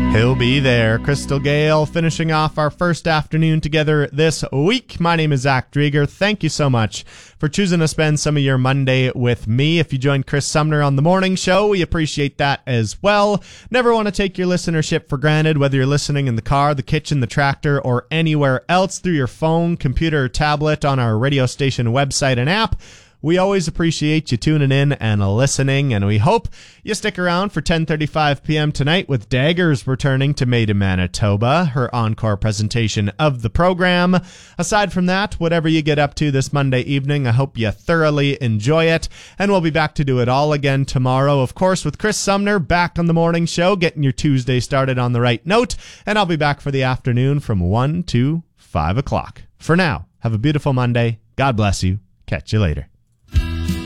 He'll be there. Crystal Gale finishing off our first afternoon together this week. My name is Zach Drieger. Thank you so much for choosing to spend some of your Monday with me. If you joined Chris Sumner on the morning show, we appreciate that as well. Never want to take your listenership for granted, whether you're listening in the car, the kitchen, the tractor, or anywhere else through your phone, computer, or tablet on our radio station website and app. We always appreciate you tuning in and listening, and we hope you stick around for 10:35 p.m. tonight with Daggers returning to Made in Manitoba, her encore presentation of the program. Aside from that, whatever you get up to this Monday evening, I hope you thoroughly enjoy it, and we'll be back to do it all again tomorrow, of course, with Chris Sumner back on the morning show, getting your Tuesday started on the right note, and I'll be back for the afternoon from 1 to 5 o'clock. For now, have a beautiful Monday. God bless you. Catch you later.